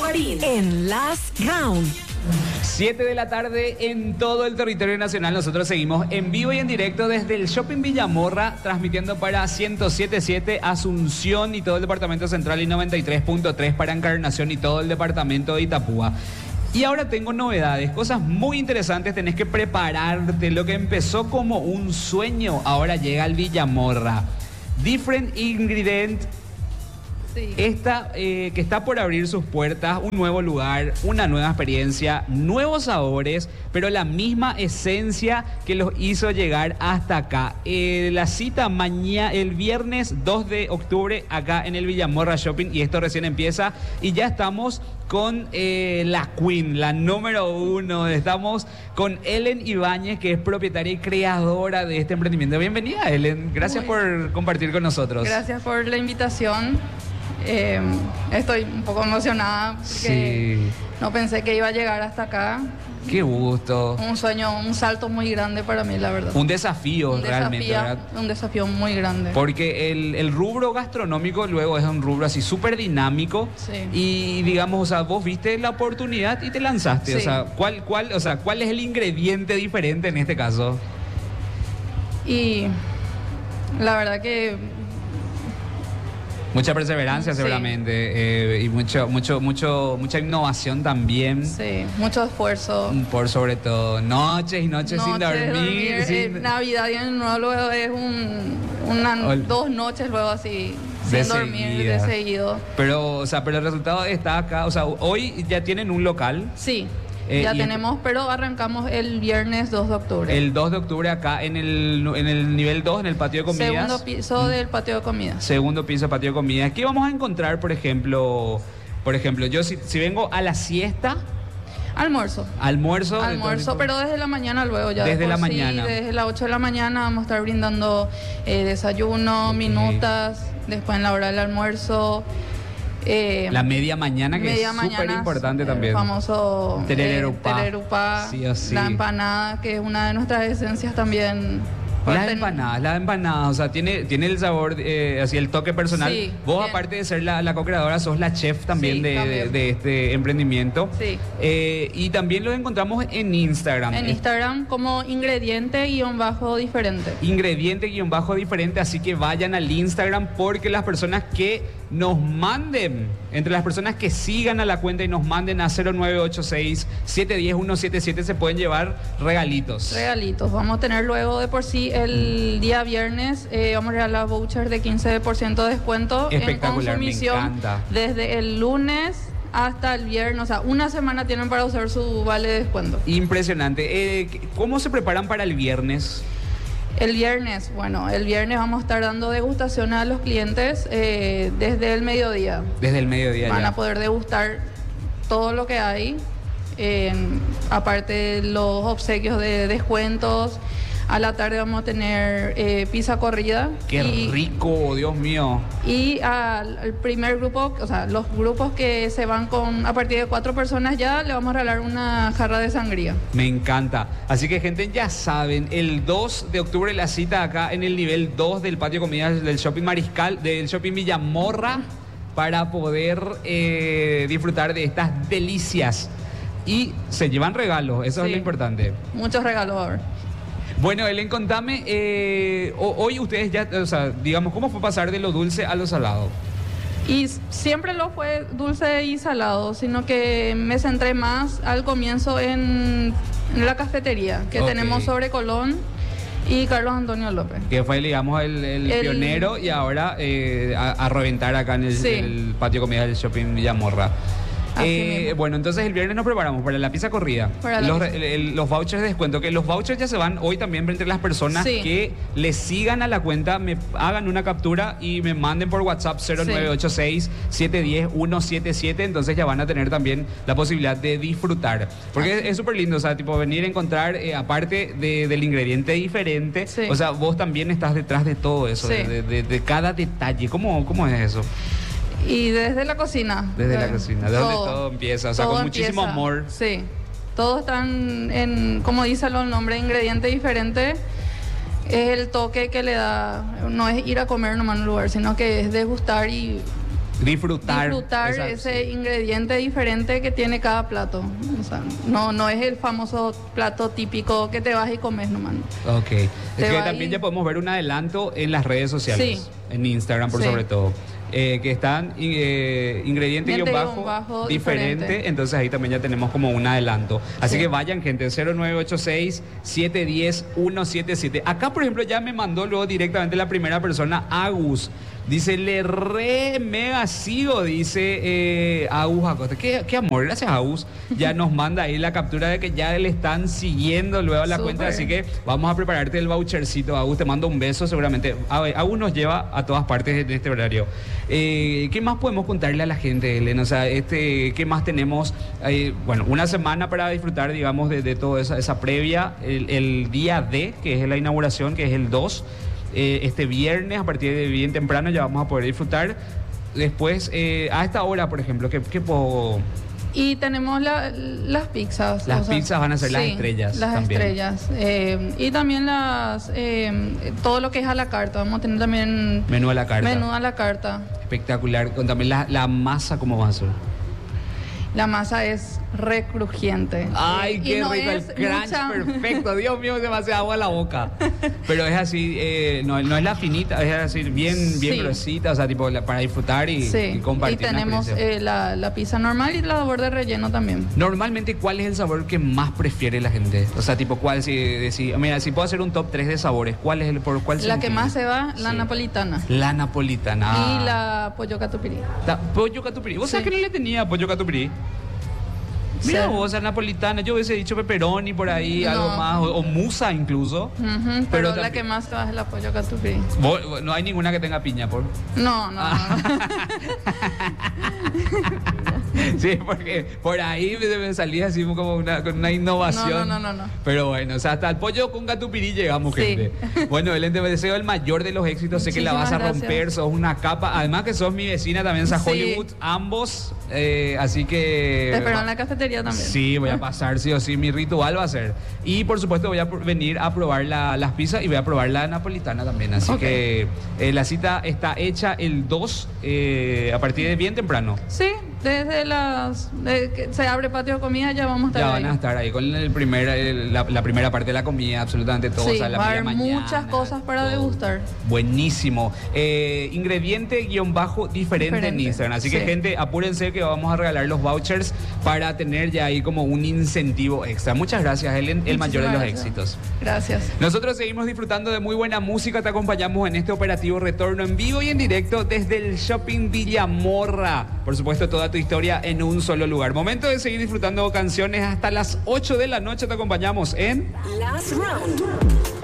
Marín en Last Round. 7 de la tarde en todo el territorio nacional. Nosotros seguimos en vivo y en directo desde el Shopping Villamorra, transmitiendo para 107.7 Asunción y todo el departamento central y 93.3 para Encarnación y todo el departamento de Itapúa. Y ahora tengo novedades, cosas muy interesantes. Tenés que prepararte. Lo que empezó como un sueño ahora llega al Villamorra. Different Ingredient. Sí. Que está por abrir sus puertas, un nuevo lugar, una nueva experiencia, nuevos sabores, pero la misma esencia que los hizo llegar hasta acá. La cita mañana, el viernes 2 de octubre, acá en el Villamorra Shopping, y esto recién empieza, y ya estamos con la Queen, la número 1. Estamos con Ellen Ibáñez, que es propietaria y creadora de este emprendimiento. Bienvenida, Ellen. Gracias por compartir con nosotros. Gracias por la invitación. Estoy un poco emocionada porque no pensé que iba a llegar hasta acá. Qué gusto. Un sueño, un salto muy grande para mí, la verdad. Un desafío realmente, ¿verdad? Un desafío muy grande. Porque el rubro gastronómico luego es un rubro así súper dinámico. Sí. Y digamos, o sea, vos viste la oportunidad y te lanzaste. Sí. O sea, ¿cuál es el ingrediente diferente en este caso? Y la verdad que mucha perseverancia, sí, seguramente, y mucha innovación también. Sí, mucho esfuerzo. Por sobre todo, noches y noches sin dormir. Navidad y Año Nuevo luego es dos noches luego así, sin dormir de seguido. Pero el resultado está acá. O sea, hoy ya tienen un local. Sí. Ya tenemos, pero arrancamos el viernes 2 de octubre. El 2 de octubre acá en el nivel 2, en el patio de comidas. Segundo piso del patio de comidas. Segundo piso del patio de comidas. ¿Qué vamos a encontrar, por ejemplo? Yo si vengo a la siesta... Almuerzo, pero desde la mañana luego ya. Desde la mañana. Desde las 8 de la mañana vamos a estar brindando desayuno, minutas, después en la hora del almuerzo. La media mañana, que es súper importante también. El famoso tererupá, sí o sí. La empanada, que es una de nuestras esencias también. Las empanadas, o sea, tiene el sabor, así el toque personal. Sí, vos, bien. Aparte de ser la co-creadora, sos la chef también, sí, de este emprendimiento. Sí. Y también lo encontramos en Instagram. En Instagram como ingrediente-diferente. Ingrediente-diferente, así que vayan al Instagram, porque las personas que nos manden, entre las personas que sigan a la cuenta y nos manden a 0986-710-177, se pueden llevar regalitos. Vamos a tener luego de por sí el día viernes, vamos a regalar vouchers de 15% de descuento en consumición. Me encanta. Desde el lunes hasta el viernes, o sea, una semana tienen para usar su vale de descuento. Impresionante. ¿Cómo se preparan para el viernes? El viernes vamos a estar dando degustación a los clientes desde el mediodía. Desde el mediodía van a poder degustar todo lo que hay, aparte de los obsequios de descuentos. A la tarde vamos a tener pizza corrida. ¡Qué rico, Dios mío! Y al primer grupo, o sea, los grupos que se van a partir de 4 personas ya, le vamos a regalar una jarra de sangría. Me encanta. Así que, gente, ya saben, el 2 de octubre la cita acá en el nivel 2 del patio de comidas del Shopping Mariscal, del Shopping Villamorra, para poder disfrutar de estas delicias. Y se llevan regalos, eso es lo importante. Muchos regalos ahora. Bueno, Ellen, contame, hoy ustedes ya, o sea, digamos, ¿cómo fue pasar de lo dulce a lo salado? Y siempre lo fue dulce y salado, sino que me centré más al comienzo en la cafetería que tenemos sobre Colón y Carlos Antonio López. Que fue, digamos, el pionero, y ahora a reventar acá en el patio de comidas del Shopping Villamorra. Bueno, entonces el viernes nos preparamos para la pizza corrida. Los vouchers de descuento, que los vouchers ya se van hoy también entre las personas que le sigan a la cuenta, me hagan una captura y me manden por WhatsApp 0986-710-177. Entonces ya van a tener también la posibilidad de disfrutar. Porque es súper lindo, o sea, tipo venir a encontrar, aparte del ingrediente diferente, o sea, vos también estás detrás de todo eso, de cada detalle. ¿Cómo es eso? Y desde la cocina. Desde la cocina, de donde todo empieza, o sea, con muchísimo amor. Sí, todos están como dice el nombre, ingrediente diferente. Es el toque que le da, no es ir a comer nomás en un lugar, sino que es degustar y disfrutar ese ingrediente diferente que tiene cada plato. O sea, no es el famoso plato típico que te vas y comes nomás. Ok. Es que también ya podemos ver un adelanto en las redes sociales, sí, en Instagram sobre todo. Que están ingrediente _ diferente, entonces ahí también ya tenemos como un adelanto. Así que vayan, gente, 0986-710-177. Acá, por ejemplo, ya me mandó luego directamente la primera persona, Agus. Dice, le re mega sigo, dice Agus Acosta. ¿Qué amor, gracias Agus. Ya nos manda ahí la captura de que ya le están siguiendo luego la cuenta, así que vamos a prepararte el vouchercito, Agus. Te mando un beso seguramente. Agus nos lleva a todas partes de este horario. ¿Qué más podemos contarle a la gente, Elena? O sea, ¿qué más tenemos? Bueno, una semana para disfrutar, digamos, de toda esa previa. El día D, que es la inauguración, que es el 2. Este viernes, a partir de bien temprano, ya vamos a poder disfrutar. Después, a esta hora, por ejemplo, ¿qué puedo...? Y tenemos las pizzas. Las pizzas van a ser las estrellas. Las también. Estrellas. Y también todo lo que es a la carta. Vamos a tener también... Menú a la carta. Menú a la carta. Espectacular. También la masa, ¿cómo va a ser? La masa es recrujiente. Ay, qué rico, el crunch perfecto. Dios mío, se me hace agua a la boca. Pero es así, no es la finita, es así, bien gruesita, o sea, tipo para disfrutar y compartir. Y tenemos la pizza normal y la sabor de relleno también. Normalmente, ¿cuál es el sabor que más prefiere la gente? O sea, tipo, ¿cuál? Mira, si puedo hacer un top 3 de sabores, ¿cuál es por cuál se La que más se va, la napolitana. La napolitana. Y la pollo catupirí. Pollo catupirí. ¿Vos sabés que no le tenía pollo catupirí? Mira vos, la napolitana, yo hubiese dicho pepperoni por ahí, algo más, o musa incluso. Pero la que más te va es el pollo catupirí. No hay ninguna que tenga piña, por. No. Sí, porque por ahí me salía así como con una innovación. No. Pero bueno, o sea, hasta el pollo con catupirí llegamos, gente. Bueno, Belén, te deseo el mayor de los éxitos. Sé que la vas a romper, sos una capa. Además que sos mi vecina también, o sea, Hollywood, ambos. Así que... Te espero en la cafetería también. Sí, voy a pasar, sí o sí, mi ritual va a ser. Y por supuesto voy a venir a probar las pizzas y voy a probar la napolitana también. Así que la cita está hecha el 2 a partir de bien temprano. Sí, desde que se abre patio de comida ya vamos a estar ahí. Ya van a estar ahí con la primera parte de la comida, absolutamente todo. Sí, o sea, la va a haber mañana, muchas cosas para degustar. Buenísimo. Ingrediente_diferente en Instagram. Así que, gente, apúrense que vamos a regalar los vouchers para tener ya ahí como un incentivo extra. Muchas gracias, Helen. El mayor de los éxitos. Gracias. Nosotros seguimos disfrutando de muy buena música. Te acompañamos en este operativo retorno en vivo y en directo desde el Shopping Villamorra. Por supuesto, toda tu historia en un solo lugar. Momento de seguir disfrutando canciones hasta las 8 de la noche. Te acompañamos en Last Round.